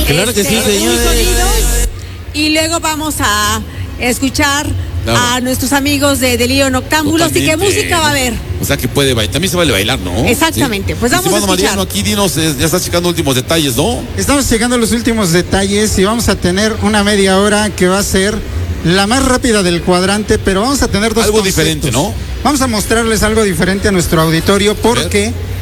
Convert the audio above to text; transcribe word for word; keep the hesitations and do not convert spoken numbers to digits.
Claro que sí, este, un señores. sonido, y luego vamos a escuchar Claro. a nuestros amigos de Delirio Noctámbulos. ¿Y qué música va a haber? O sea que puede bailar, también se vale bailar, ¿no? Exactamente, pues vamos a Estimado escuchar. Mariano, aquí dinos, eh, ya estás checando últimos detalles, ¿no? Estamos llegando a los últimos detalles y vamos a tener una media hora que va a ser la más rápida del cuadrante, pero vamos a tener dos Algo conceptos. diferente, ¿no? Vamos a mostrarles algo diferente a nuestro auditorio porque